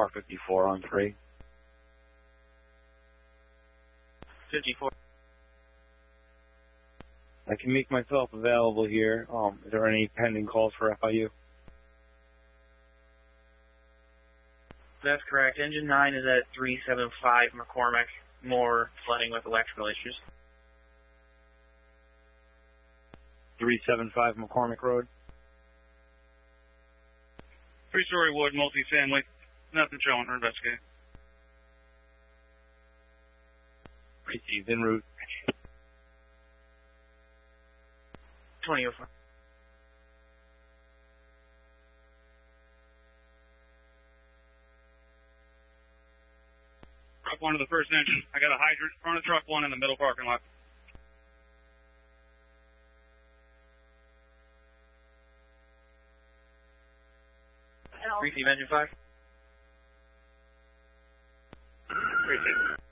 54 on 3. 54. I can make myself available here. Is there any pending calls for FIU? That's correct. Engine 9 is at 375 McCormick. More flooding with electrical issues. 375 McCormick Road. 3-story wood, multifamily. Nothing showing or investigating. Received en route. 2004. Truck 1 to the first engine. I got a hydrant in front of truck 1 in the middle parking lot. Receive engine 5. Receive.